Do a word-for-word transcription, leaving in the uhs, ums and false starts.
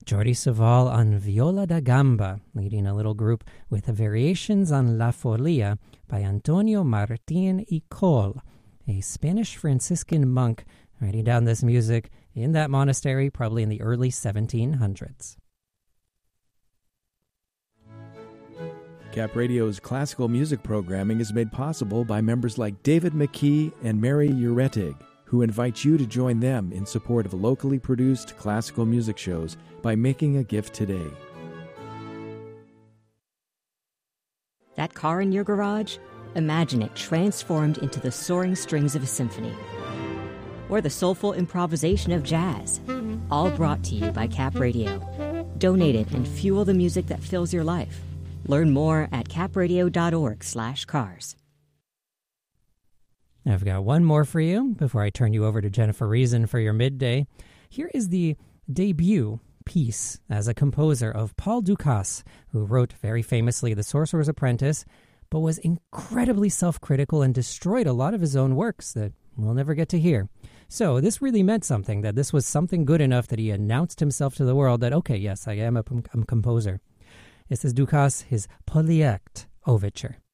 Jordi Savall on Viola da Gamba, leading a little group with the Variations on La Folia by Antonio Martín y Col, a Spanish Franciscan monk writing down this music in that monastery probably in the early seventeen hundreds. Cap Radio's classical music programming is made possible by members like David McKee and Mary Uretig, who invite you to join them in support of locally produced classical music shows by making a gift today. That car in your garage? Imagine it transformed into the soaring strings of a symphony. Or the soulful improvisation of jazz. All brought to you by Cap Radio. Donate it and fuel the music that fills your life. Learn more at capradio.org slash cars. I've got one more for you before I turn you over to Jennifer Reason for your midday. Here is the debut piece as a composer of Paul Dukas, who wrote very famously The Sorcerer's Apprentice, but was incredibly self-critical and destroyed a lot of his own works that we'll never get to hear. So this really meant something, that this was something good enough that he announced himself to the world that, okay, yes, I am a, a composer. This is Dukas, his Polyakt Overture.